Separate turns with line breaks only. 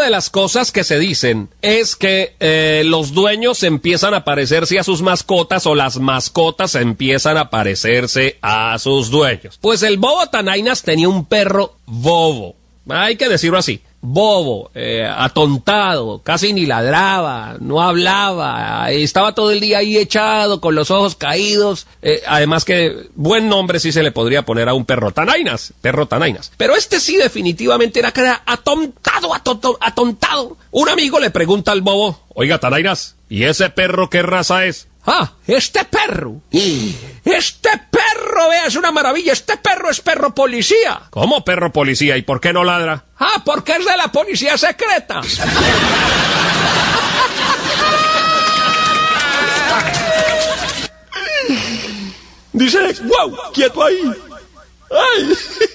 de las cosas que se dicen es que los dueños empiezan a parecerse a sus mascotas o las mascotas empiezan a parecerse a sus dueños. Pues el bobo Tanainas tenía un perro bobo, hay que decirlo así, bobo, atontado, casi ni ladraba, no hablaba, estaba todo el día ahí echado con los ojos caídos, además que buen nombre sí se le podría poner a un perro Tanainas, pero este sí definitivamente era que era atontado. Un amigo le pregunta al bobo, oiga Tanainas, ¿y ese perro qué raza es? Ah, este perro, vea, es una maravilla, este perro es perro policía. ¿Cómo perro policía? ¿Y por qué no ladra? Ah, porque es de la policía secreta. Dice, wow, quieto ahí. Ay.